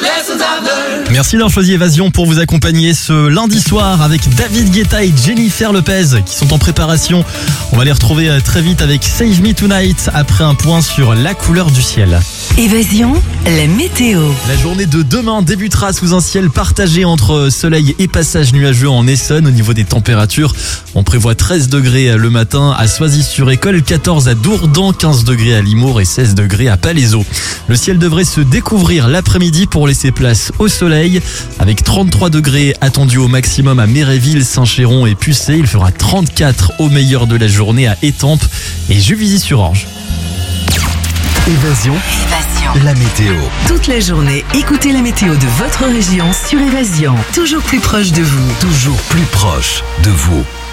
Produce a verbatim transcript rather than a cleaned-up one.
Merci d'avoir choisi Évasion pour vous accompagner ce lundi soir avec David Guetta et Jennifer Lopez qui sont en préparation. On va les retrouver très vite avec Save Me Tonight après un point sur la couleur du ciel. Évasion, la météo. La journée de demain débutera sous un ciel partagé entre soleil et passage nuageux en Essonne. Au niveau des températures, on prévoit treize degrés le matin à Soisy-sur-École, quatorze à Dourdan, quinze degrés à Limours et seize degrés à Palaiseau. Le ciel devrait se découvrir l'après-midi pour laisser place au soleil avec trente-trois degrés attendus au maximum à Méréville, Saint-Chéron et Pucé. Il fera trente-quatre au meilleur de la journée à Étampes et Juvisy-sur-Orge. Évasion, Évasion. la météo. Toute la journée, écoutez la météo de votre région sur Évasion. Toujours plus proche de vous. Toujours plus proche de vous.